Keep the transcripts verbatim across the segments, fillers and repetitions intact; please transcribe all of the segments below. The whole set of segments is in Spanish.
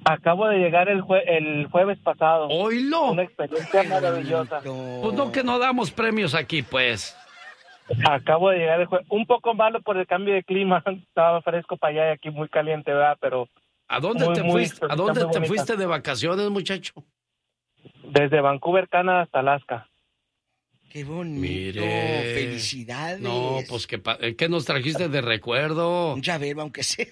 Acabo de llegar el, jue el jueves pasado. ¡Oílo! Una experiencia maravillosa. Pues no, que no damos premios aquí, pues. Acabo de llegar el jueves. Un poco malo por el cambio de clima. Estaba fresco para allá y aquí muy caliente, ¿verdad? Pero... ¿A dónde muy, te muy, fuiste? ¿A dónde te fuiste de vacaciones, muchacho? Desde Vancouver, Canadá hasta Alaska. ¡Qué bonito! Mire. ¡Felicidades! No, pues, ¿qué, ¿qué nos trajiste de recuerdo? Un llavero, aunque sea.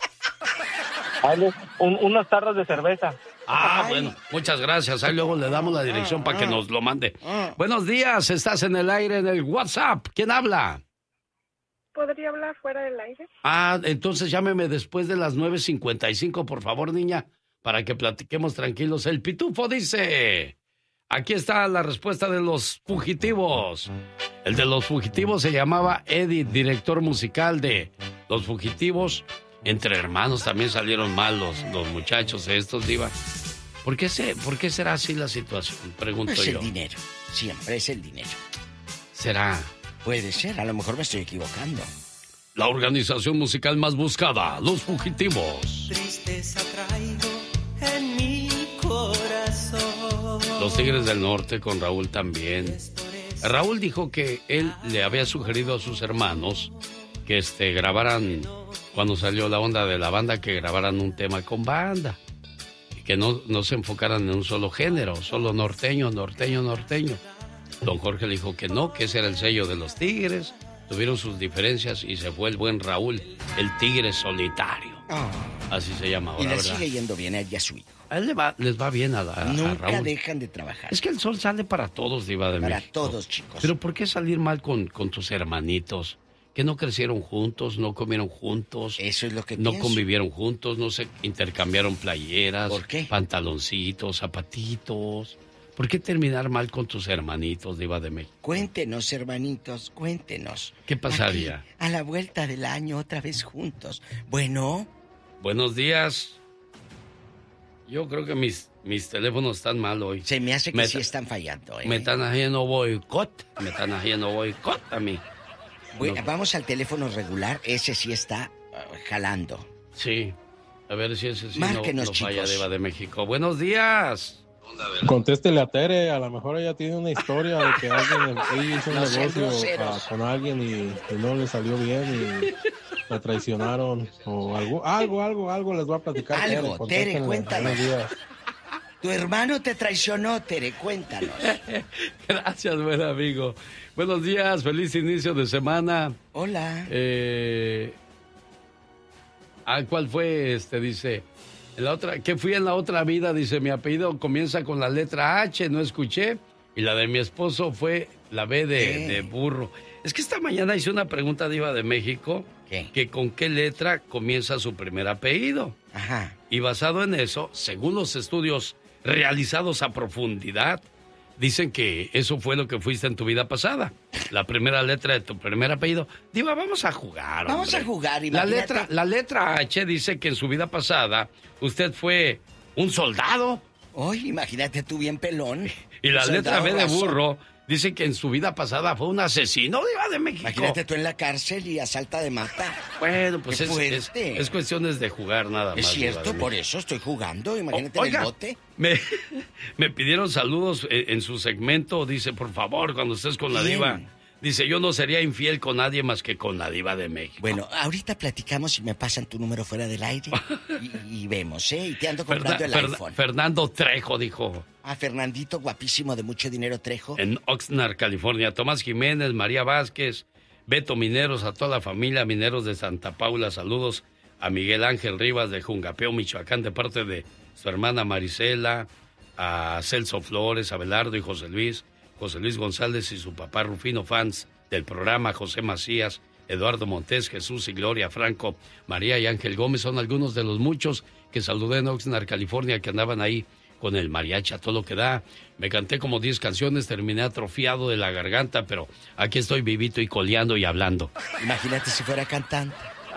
Un, unos tarros de cerveza. Ah, Ay. Bueno, muchas gracias. Ahí luego le damos la dirección ah, para ah, que nos lo mande. Ah. Buenos días, estás en el aire en el WhatsApp. ¿Quién habla? ¿Podría hablar fuera del aire? Ah, entonces llámeme después de las nueve cincuenta y cinco, por favor, niña, para que platiquemos tranquilos. El Pitufo dice... Aquí está la respuesta de los fugitivos. El de los fugitivos se llamaba Eddie, director musical de Los Fugitivos. Entre hermanos también salieron mal los, los muchachos estos, diva. ¿Por qué, se, ¿Por qué será así la situación? Pregunto yo. Es el dinero. Siempre es el dinero. ¿Será? Puede ser. A lo mejor me estoy equivocando. La organización musical más buscada, Los Fugitivos. Tristeza traigo en mi corazón. Los Tigres del Norte con Raúl también. Raúl dijo que él le había sugerido a sus hermanos que este, grabaran, cuando salió la onda de la banda, que grabaran un tema con banda. Y que no, no se enfocaran en un solo género, solo norteño, norteño, norteño. Don Jorge le dijo que no, que ese era el sello de los Tigres. Tuvieron sus diferencias y se fue el buen Raúl, el Tigre solitario. Oh. Así se llama ahora, y le ¿verdad? sigue yendo bien a él y a su hijo. A él le va, les va bien a, a, Nunca a Raúl. Nunca dejan de trabajar. Es que el sol sale para todos, diva de para México. Para todos, chicos. Pero ¿por qué salir mal con, con tus hermanitos? Que no crecieron juntos, no comieron juntos. Eso es lo que No pienso. convivieron juntos, no se intercambiaron playeras. ¿Por qué? Pantaloncitos, zapatitos. ¿Por qué terminar mal con tus hermanitos, diva de México? Cuéntenos, hermanitos, cuéntenos. ¿Qué pasaría? Aquí, a la vuelta del año, otra vez juntos. Bueno. Buenos días. Yo creo que mis, mis teléfonos están mal hoy. Se me hace que me sí están fallando, ¿eh? Me están haciendo boicot. Me están haciendo boicot a mí. Bueno, no. Vamos al teléfono regular. Ese sí está uh, jalando. Sí. A ver si ese sí Márquenos, no, no chicos. falla, diva de México. Buenos días. Contéstele a Tere, a lo mejor ella tiene una historia de que alguien ella hizo un no negocio a, con alguien y, y no le salió bien y la traicionaron o algo, algo, algo, algo les va a platicar. Algo, Tere, Tere cuéntanos. Tu hermano te traicionó, Tere, cuéntanos. Gracias, buen amigo. Buenos días, feliz inicio de semana. Hola. Eh, ah, ¿cuál fue este? Dice... En la otra, que fui en la otra vida, dice, mi apellido comienza con la letra H, no escuché, y la de mi esposo fue la B de, de burro. Es que esta mañana hice una pregunta, diva de México, ¿qué? Que con qué letra comienza su primer apellido. Ajá. Y basado en eso, según los estudios realizados a profundidad, dicen que eso fue lo que fuiste en tu vida pasada. La primera letra de tu primer apellido. Diva, vamos a jugar, hombre. Vamos a jugar, la letra, la letra H dice que en su vida pasada usted fue un soldado. Oye, imagínate tú bien pelón. Y la letra B de raso. burro dice que en su vida pasada fue un asesino, diva de México. Imagínate tú en la cárcel y asalta de mata. Bueno, pues es, es, es, es cuestiones de jugar nada más. Es cierto, por eso estoy jugando. Imagínate o, en oiga, el bote. Me, me pidieron saludos en, en su segmento. Dice, por favor, cuando estés con la Bien. diva. Dice, yo no sería infiel con nadie más que con la diva de México. Bueno, ahorita platicamos y me pasan tu número fuera del aire y, y vemos, ¿eh? Y te ando comprando Ferna, el iPhone. Fernando Trejo dijo. Ah, Fernandito, guapísimo, de mucho dinero, Trejo. En Oxnard, California. Tomás Jiménez, María Vázquez, Beto Mineros, a toda la familia Mineros de Santa Paula. Saludos a Miguel Ángel Rivas de Jungapeo, Michoacán, de parte de su hermana Marisela, a Celso Flores, Abelardo y José Luis. José Luis González y su papá Rufino, fans del programa, José Macías, Eduardo Montés, Jesús y Gloria Franco, María y Ángel Gómez, son algunos de los muchos que saludé en Oxnard, California, que andaban ahí con el mariachi a todo lo que da. Me canté como diez canciones, terminé atrofiado de la garganta, pero aquí estoy vivito y coleando y hablando. Imagínate si fuera cantante.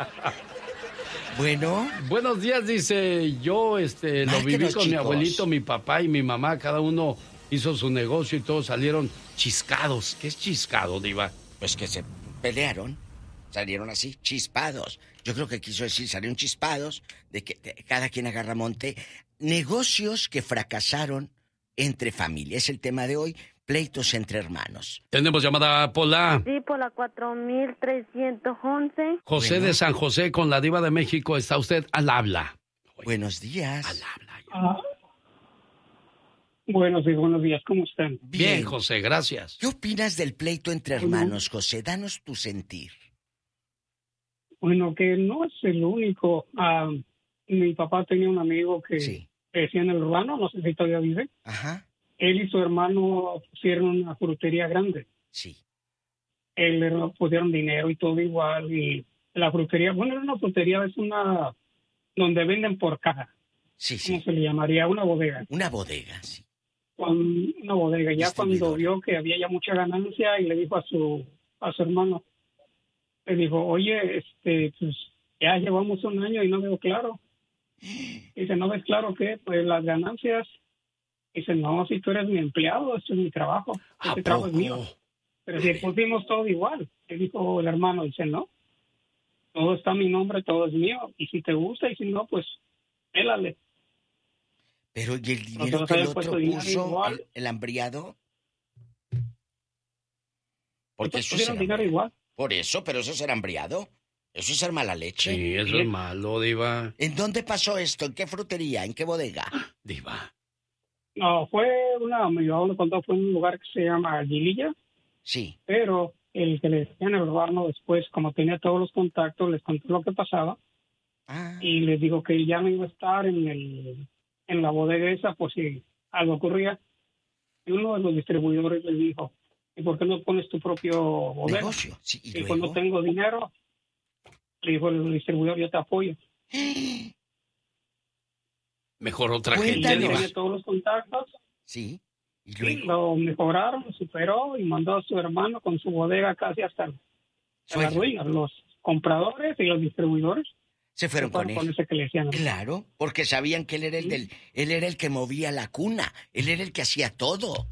Bueno. Buenos días, dice, yo este, lo viví con chicos. Mi abuelito, mi papá y mi mamá, cada uno hizo su negocio y todos salieron chiscados. ¿Qué es chiscado, diva? Pues que se pelearon, Salieron así, chispados. Yo creo que quiso decir, salieron chispados de que de, cada quien agarra monte. Negocios que fracasaron entre familias. Es el tema de hoy, pleitos entre hermanos. Tenemos llamada, Pola. Sí, por la cuatro mil trescientos once. José bueno. de San José, con la Diva de México, está usted al habla. Buenos días. Al habla. Ah. Buenos días, buenos días, ¿cómo están? Bien, Bien, José, gracias. ¿Qué opinas del pleito entre hermanos, José? Danos tu sentir. Bueno, que no es el único. Uh, mi papá tenía un amigo que sí. decía en el urbano, no sé si todavía vive. Ajá. Él y su hermano pusieron una frutería grande. Sí. Él le pusieron dinero y todo igual. Y la frutería, bueno, una frutería es una donde venden por caja. Sí, sí. ¿Cómo se le llamaría? Una bodega. Una bodega, sí. Con una bodega. Ya cuando vio que había ya mucha ganancia y le dijo a su a su hermano, le dijo, oye, este, pues ya llevamos un año y no veo claro. Dice, ¿no ves claro qué? Pues las ganancias. Dice, no, si tú eres mi empleado, esto es mi trabajo. Este trabajo es mío. Pero si pusimos todo igual. Le dijo el hermano, dice, no. Todo está a mi nombre, todo es mío. Y si te gusta y si no, pues, pélale. Pero, ¿y el dinero Nosotros que el otro puso, el, el hambriado? Porque eso es dinero igual. Por eso, pero eso es ser hambriado. Eso es ser mala leche. Sí, eso ¿Sí? es malo, Diva. ¿En dónde pasó esto? ¿En qué frutería? ¿En qué bodega? Diva. No, fue una, mi mamá me contó, fue un lugar que se llama Aguililla. Sí. Pero el que le decía en el urbano después, como tenía todos los contactos, les contó lo que pasaba. Ah. Y les dijo que ya no iba a estar en el... en la bodega esa por si algo ocurría. Y uno de los distribuidores le dijo, ¿y por qué no pones tu propio bodega? Negocio. Sí, y, y luego... cuando tengo dinero, le dijo el distribuidor, yo te apoyo. Mejor otra Cuéntanos. gente. Tiene todos los contactos. Sí. Y luego sí, lo mejoraron, superó y mandó a su hermano con su bodega casi hasta la ruina. Los compradores y los distribuidores se fueron con él. Con ese que le decían. Claro, porque sabían que él era el sí. del, él era el que movía la cuna, él era el que hacía todo.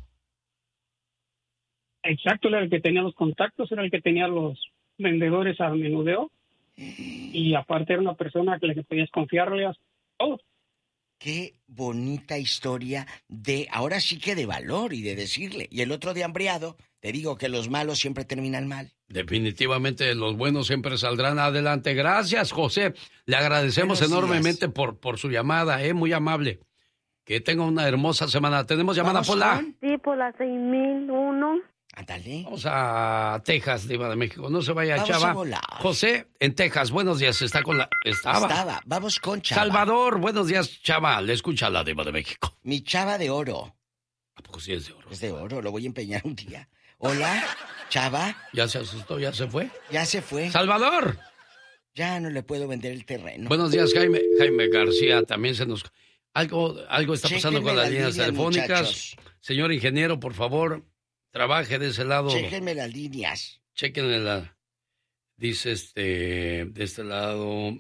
Exacto, él era el que tenía los contactos, era el que tenía los vendedores al menudeo. Y aparte era una persona que le podías confiarle a todo. Qué bonita historia de, ahora sí que de valor y de decirle. Y el otro de hambriado, te digo que los malos siempre terminan mal. Definitivamente los buenos siempre saldrán adelante. Gracias, José. Le agradecemos Buenos enormemente por, por su llamada, ¿eh? Muy amable. Que tenga una hermosa semana. ¿Tenemos llamada, Pola? Sí, por la seis mil uno. Ándale. Vamos a Texas, Diva de México. No se vaya, Vamos Chava. A volar. José, en Texas. Buenos días. Está con la... Estaba. Estaba. Vamos con Chava. Salvador. Buenos días, Chava. Le escucha la Diva de México. Mi Chava de oro. ¿A poco sí es de oro? Es de oro. Lo voy a empeñar un día. Hola, Chava. ¿Ya se asustó? ¿Ya se fue? Ya se fue. ¡Salvador! Ya no le puedo vender el terreno. Buenos días, Jaime. Jaime García. También se nos... Algo, algo está pasando Chéquenme con las líneas línea, telefónicas. Muchachos. Señor ingeniero, por favor... Trabaje de ese lado. Chéquenme las líneas. Chéquenme la... Dice este... De este lado...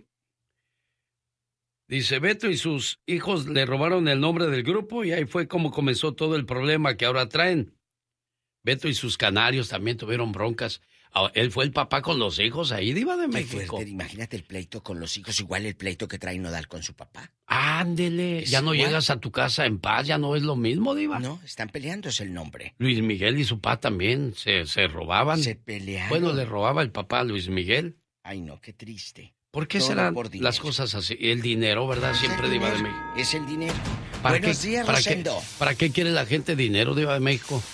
Dice, Beto y sus hijos le robaron el nombre del grupo y ahí fue como comenzó todo el problema que ahora traen. Beto y sus canarios también tuvieron broncas. Él fue el papá con los hijos ahí, Diva de México. Qué fuerte, imagínate el pleito con los hijos, igual el pleito que trae Nodal con su papá. Ándele, ya no llegas a tu casa en paz, ya no es lo mismo, Diva. No, están peleando, es el nombre. Luis Miguel y su papá también se, se robaban. Se peleaban. Bueno, le robaba el papá a Luis Miguel. Ay, no, qué triste. ¿Por qué Todo serán por las cosas así? El dinero, ¿verdad? Siempre Diva de México. Es el dinero. ¿Para Buenos qué, días, para Rosendo. Qué, ¿Para qué quiere la gente dinero, Diva de México?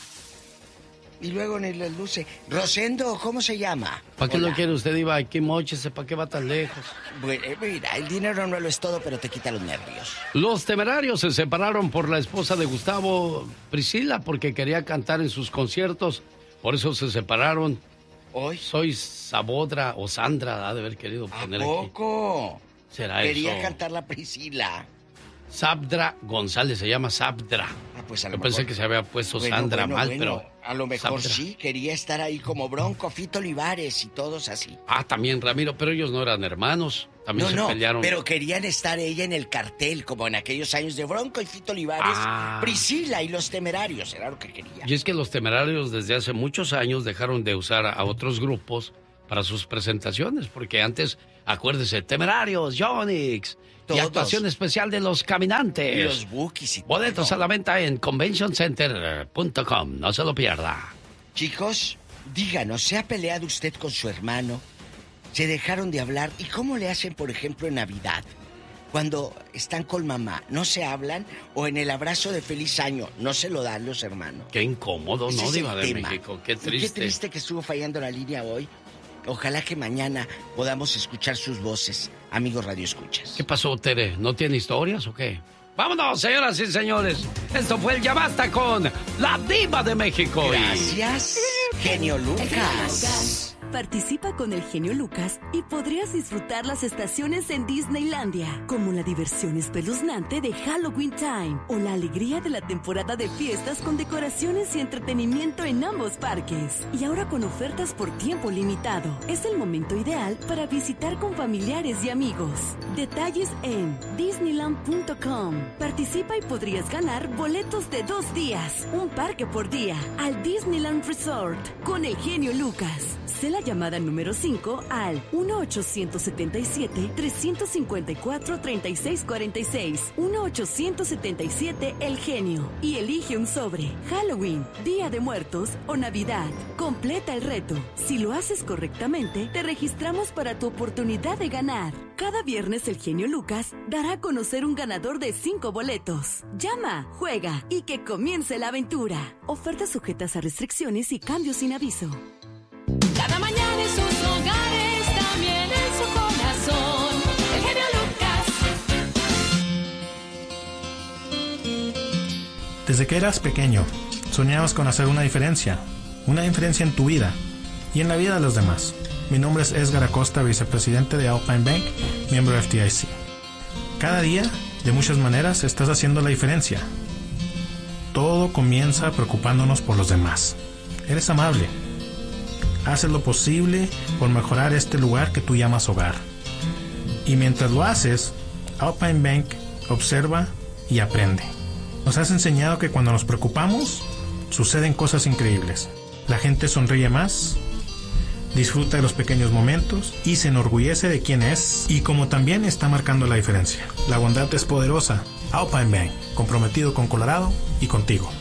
Y luego en el luce. Rosendo, ¿cómo se llama? ¿Para qué lo quiere usted, Diva? Aquí mochese, ¿para qué va tan lejos? Bueno, mira, el dinero no lo es todo, pero te quita los nervios. Los Temerarios se separaron por la esposa de Gustavo, Priscila, porque quería cantar en sus conciertos. Por eso se separaron. ¿Hoy? Soy Sabodra o Sandra, ha de haber querido poner aquí. ¿A poco? ¿Será Quería eso? cantar la Priscila. Sabdra González, se llama Sabdra. Ah, pues a lo Yo mejor... pensé que se había puesto bueno, Sandra bueno, mal, bueno. pero... A lo mejor Sabdra. Sí, quería estar ahí como Bronco, Fito Olivares y todos así. Ah, también Ramiro, pero ellos no eran hermanos. También no, se no, pelearon. pero querían estar ella en el cartel, como en aquellos años de Bronco y Fito Olivares, ah. Priscila y los Temerarios, era lo que quería. Y es que los Temerarios desde hace muchos años dejaron de usar a otros grupos para sus presentaciones, porque antes, acuérdese, Temerarios, Yonix, y actuación especial de Los Caminantes. Y los Bookies y boletos todo. a la venta en convention center punto com, no se lo pierda. Chicos, díganos, ¿se ha peleado usted con su hermano? ¿Se dejaron de hablar? ¿Y cómo le hacen, por ejemplo, en Navidad? Cuando están con mamá, ¿no se hablan? ¿O en el abrazo de feliz año, no se lo dan los hermanos? Qué incómodo, Ese ¿no, es Diva el de tema. México? Qué Y triste. qué triste que estuvo fallando la línea hoy. Ojalá que mañana podamos escuchar sus voces, amigos radioescuchas. ¿Qué pasó, Tere? ¿No tiene historias o qué? ¡Vámonos, señoras y señores! Esto fue el Ya Basta con la Diva de México. Gracias, Genio Lucas. Participa con el Genio Lucas y podrías disfrutar las estaciones en Disneylandia, como la diversión espeluznante de Halloween Time o la alegría de la temporada de fiestas con decoraciones y entretenimiento en ambos parques. Y ahora con ofertas por tiempo limitado. Es el momento ideal para visitar con familiares y amigos. Detalles en disneyland punto com. Participa y podrías ganar boletos de dos días, un parque por día, al Disneyland Resort con el Genio Lucas. Sé la llamada número cinco al uno ochocientos setenta y siete, trescientos cincuenta y cuatro, treinta y seis cuarenta y seis. uno ochocientos setenta y siete El Genio. Y elige un sobre. Halloween, Día de Muertos o Navidad. Completa el reto. Si lo haces correctamente, te registramos para tu oportunidad de ganar. Cada viernes el Genio Lucas dará a conocer un ganador de cinco boletos. Llama, juega y que comience la aventura. Ofertas sujetas a restricciones y cambios sin aviso. Cada mañana en sus hogares, también en su corazón, el Genio Lucas. Desde que eras pequeño, soñabas con hacer una diferencia, una diferencia en tu vida y en la vida de los demás. Mi nombre es Edgar Acosta, vicepresidente de Alpine Bank, miembro de F D I C. Cada día, de muchas maneras, estás haciendo la diferencia. Todo comienza preocupándonos por los demás. Eres amable. Haces lo posible por mejorar este lugar que tú llamas hogar. Y mientras lo haces, Alpine Bank observa y aprende. Nos has enseñado que cuando nos preocupamos, suceden cosas increíbles. La gente sonríe más, disfruta de los pequeños momentos y se enorgullece de quién es y como también está marcando la diferencia. La bondad es poderosa. Alpine Bank, comprometido con Colorado y contigo.